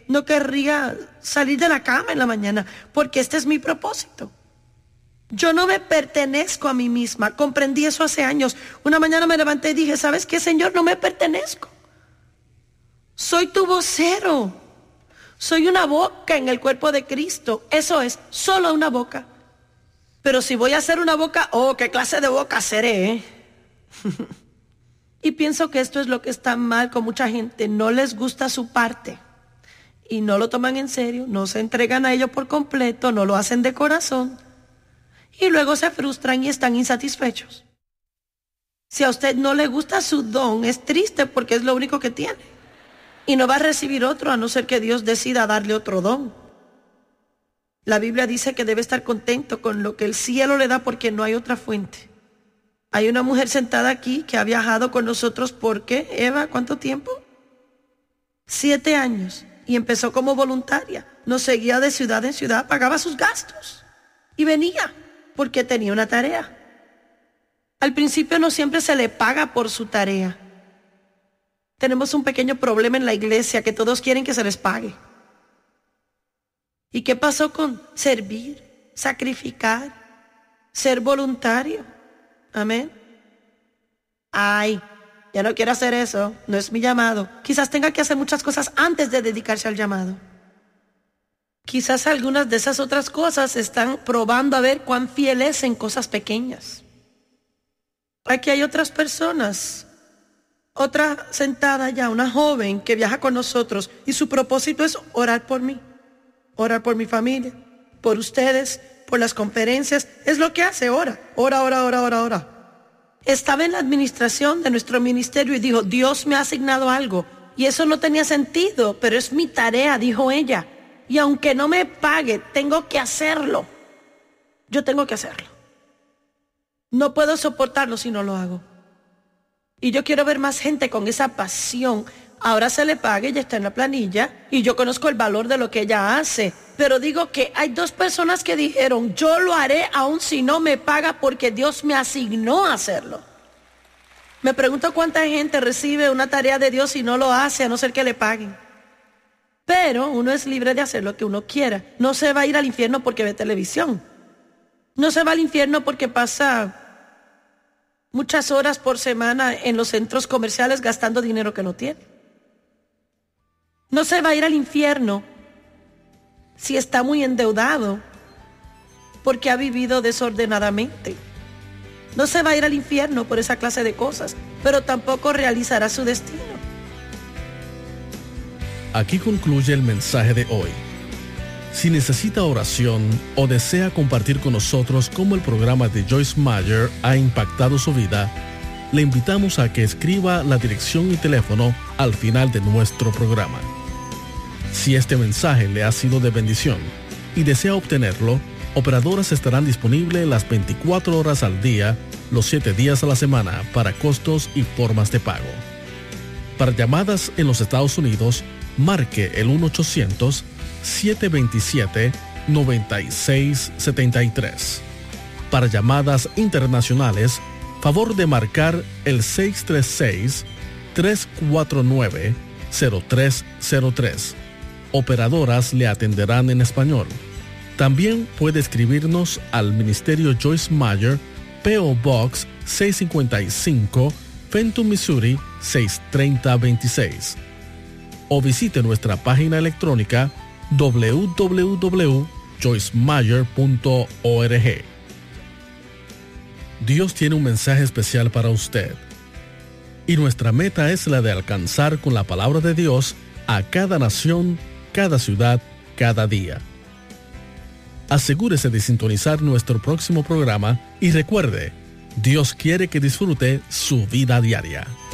no querría salir de la cama en la mañana, porque este es mi propósito. Yo no me pertenezco a mí misma. Comprendí eso hace años. Una mañana me levanté y dije, ¿sabes qué, Señor? No me pertenezco. Soy tu vocero. Soy una boca en el cuerpo de Cristo. Eso es, solo una boca. Pero si voy a hacer una boca, oh, ¿qué clase de boca seré? Y pienso que esto es lo que está mal con mucha gente. No les gusta su parte. Y no lo toman en serio, no se entregan a ello por completo, no lo hacen de corazón. Y luego se frustran y están insatisfechos. Si a usted no le gusta su don, es triste porque es lo único que tiene. Y no va a recibir otro a no ser que Dios decida darle otro don. La Biblia dice que debe estar contento con lo que el cielo le da porque no hay otra fuente. Hay una mujer sentada aquí que ha viajado con nosotros, ¿por qué, Eva? ¿Cuánto tiempo? 7 años. Y empezó como voluntaria. Nos seguía de ciudad en ciudad, pagaba sus gastos. Y venía, porque tenía una tarea. Al principio no siempre se le paga por su tarea. Tenemos un pequeño problema en la iglesia, que todos quieren que se les pague. ¿Y qué pasó con servir, sacrificar, ser voluntario? Amén. Ay, ya no quiero hacer eso, no es mi llamado. Quizás tenga que hacer muchas cosas antes de dedicarse al llamado. Quizás algunas de esas otras cosas están probando a ver cuán fiel es en cosas pequeñas. Aquí hay otras personas. Otra sentada ya, una joven que viaja con nosotros y su propósito es orar por mí, orar por mi familia, por ustedes, por las conferencias. Es lo que hace, ora. Estaba en la administración de nuestro ministerio y dijo, Dios me ha asignado algo. Y eso no tenía sentido, pero es mi tarea, dijo ella. Y aunque no me pague, tengo que hacerlo. Yo tengo que hacerlo. No puedo soportarlo si no lo hago. Y yo quiero ver más gente con esa pasión. Ahora se le paga, ella está en la planilla y yo conozco el valor de lo que ella hace. Pero digo que hay 2 personas que dijeron, yo lo haré aun si no me paga porque Dios me asignó a hacerlo. Me pregunto cuánta gente recibe una tarea de Dios y no lo hace a no ser que le paguen. Pero uno es libre de hacer lo que uno quiera. No se va a ir al infierno porque ve televisión. No se va al infierno porque pasa muchas horas por semana en los centros comerciales gastando dinero que no tiene. No se va a ir al infierno si está muy endeudado porque ha vivido desordenadamente. No se va a ir al infierno por esa clase de cosas, pero tampoco realizará su destino. Aquí concluye el mensaje de hoy. Si necesita oración o desea compartir con nosotros cómo el programa de Joyce Meyer ha impactado su vida, le invitamos a que escriba la dirección y teléfono al final de nuestro programa. Si este mensaje le ha sido de bendición y desea obtenerlo, operadoras estarán disponibles las 24 horas al día, los 7 días a la semana para costos y formas de pago. Para llamadas en los Estados Unidos, marque el 1-800-727-9673. Para llamadas internacionales, favor de marcar el 636-349-0303. Operadoras le atenderán en español. También puede escribirnos al Ministerio Joyce Meyer, P.O. Box 655, Fenton, Missouri 63026. O visite nuestra página electrónica www.joycemeyer.org. Dios tiene un mensaje especial para usted. Y nuestra meta es la de alcanzar con la palabra de Dios a cada nación, cada ciudad, cada día. Asegúrese de sintonizar nuestro próximo programa y recuerde, Dios quiere que disfrute su vida diaria.